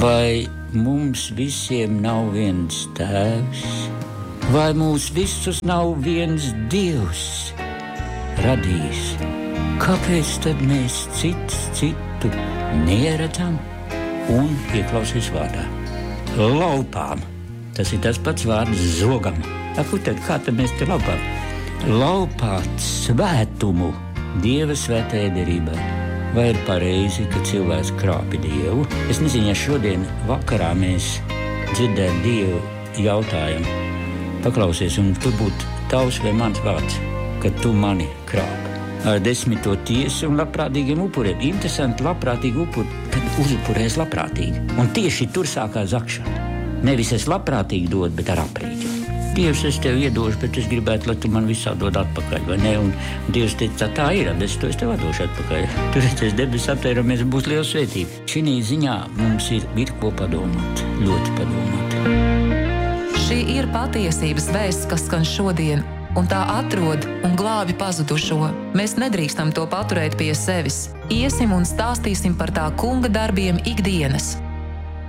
Vai mums visiem nav viens tēvs? Vai mūs visus nav viens Dievs radījis? Kāpēc tad mēs citu neredzam un ieklausies vārdā? Laupām. Tas ir tas pats vārds zogam. Kā tad mēs te laupām? Laupāt svētumu Dieva svētajai derībai. Vai ir pareizi, ka cilvēks krāpi Dievu? Es nezinu, ja šodien vakarā mēs dzirdētu Dievu jautājumu. Paklausies, un tur būtu tavs vai mans vārds, ka tu mani krāpi. Ar 10. tiesu un labprātīgiem upuriem. Interesanti, labprātīgi upuri, kad uzupurēs labprātīgi. Un tieši tur sākās zakšana. Nevis es labprātīgi dodu, bet ar aprīķi. Dievs, es tev iedošu, bet es gribētu, lai tu man visā dod atpakaļ, vai ne? Un Dievs teica, tā ir, es tev atdošu atpakaļ. Tur redzēs debesis aptēramies, būs liela svētība. Šī ziņā mums ir ko padomāt, ļoti padomāt. Šī ir patiesības vēsts, kas skan šodien, un tā atrod un glābi pazudušo. Mēs nedrīkstam to paturēt pie sevis. Iesim un stāstīsim par tā kunga darbiem ikdienas.